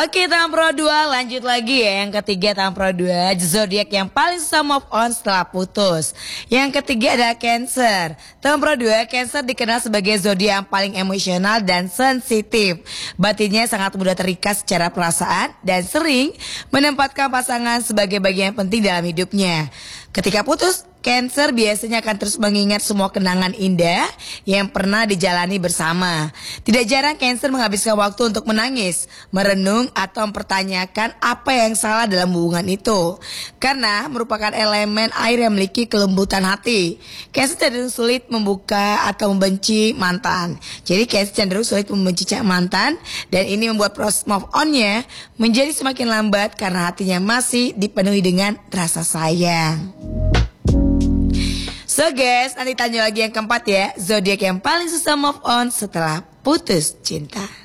Oke, tahun Pro 2 lanjut lagi ya. Yang ketiga tahun Pro 2, zodiak yang paling susah move on setelah putus. Yang ketiga adalah Cancer. Tahun Pro 2, Cancer dikenal sebagai zodiak yang paling emosional dan sensitif. Batinnya sangat mudah terikat secara perasaan dan sering menempatkan pasangan sebagai bagian penting dalam hidupnya. Ketika putus, Cancer biasanya akan terus mengingat semua kenangan indah yang pernah dijalani bersama. Tidak jarang Cancer menghabiskan waktu untuk menangis, merenung atau mempertanyakan apa yang salah dalam hubungan itu. Karena merupakan elemen air yang memiliki kelembutan hati. Cancer cenderung sulit membuka atau membenci mantan. Jadi Cancer cenderung sulit membenci mantan dan ini membuat proses move on-nya menjadi semakin lambat karena hatinya masih dipenuhi dengan rasa sayang. So guys, nanti tanya lagi yang keempat ya. Zodiak yang paling susah move on setelah putus cinta.